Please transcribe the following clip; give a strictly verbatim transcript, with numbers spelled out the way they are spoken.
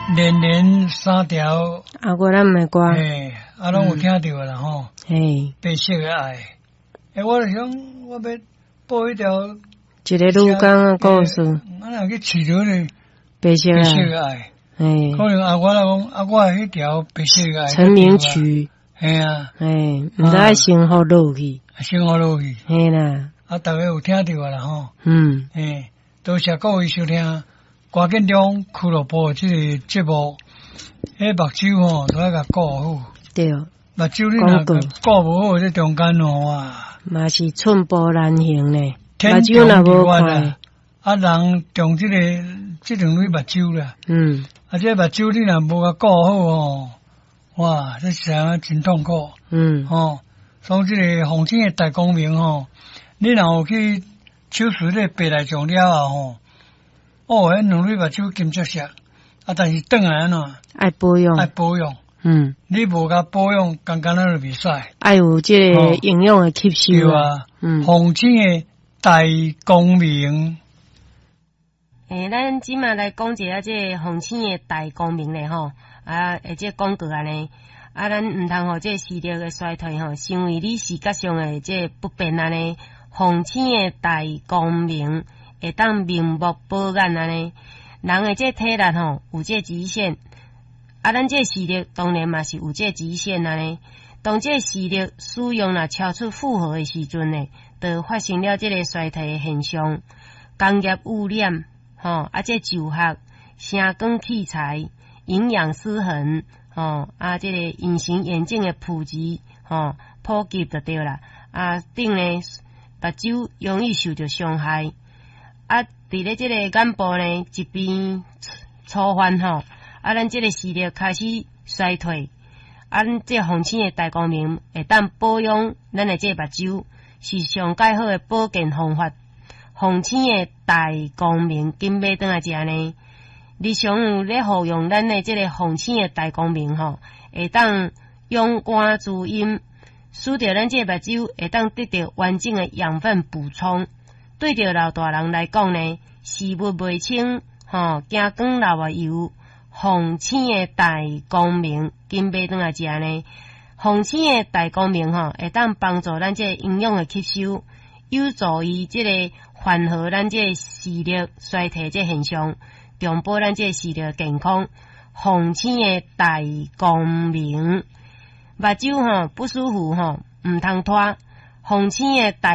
连连三条啊，我咱的歌， 嘿，啊，拢有听到啦吼。 嘿， 白色的爱，诶，我就想我要播一条一个女工的故事， 啊，若去饲着咧白色白色的， 的爱， 嘿， 可能啊，我来讲啊，我迄条白色的爱， 成名曲， 嘿啊， 嘿，毋知爱先好落去， 先好落去， 嘿啦， 啊，大家有听到啦吼， 嗯， 嘿，多谢各位收听关键中俱乐部即个节目，迄目睭吼都要甲顾好， 对， 目睭你若顾无好，这中间吼哇， 嘛是寸步难行呢，目天睭若无关看， 啊，人中即、这个即两类目睭啦， 嗯， 啊，这目睭你若无甲顾好吼，哇，这是啊真痛苦， 嗯， 吼，所以即个红星的大光明吼，你若有去手术咧白内障了后吼，哦，迄两类目睭金色色，啊，但是转来安怎爱保养， 爱保养， 嗯， 你无甲保养，刚刚那就袂使， 爱有即个营养的吸收对啊， 嗯， 红星的大光明。 诶，咱即马来讲一下即个红星的大光明咧吼，啊，诶，即广告安尼，啊，咱毋通互即视力的衰退吼，成为你视觉上的即不便安尼。红星的大光明会当明目保眼安尼，人的即体力吼有即极限，啊，咱即视力当然嘛是有即极限安尼。当即视力使用若超出负荷的时阵呢，就发生了即个衰退的现象，工业污染。吼、哦，啊，这就学、声光器材、营养失衡，吼、哦，啊，这个隐形眼镜的普及，吼、哦，普及就对啦。啊，顶呢，目睭容易受到伤害。啊，伫咧这个眼部呢，一边粗犯吼，啊，咱这个视力开始衰退。啊，咱这红星的大光明会当保养咱的这目睭，是上介好的保健方法。红星的大光明，紧买转来食呢。日常有咧服用咱的这个红星的大光明吼，会当勇肝滋阴，使得咱这目睭会当得到完整的养分补充。对着老大人来讲呢，视物袂清，吼，惊光流啊油。红星的大光明，紧买转来食呢。红星的大光明吼，会当帮助咱这营养的吸收，有助于这个。缓和咱这视力衰退这现象，重保咱这视力健康。红星的大光明，目睭吼不舒服吼，唔通拖。红星的大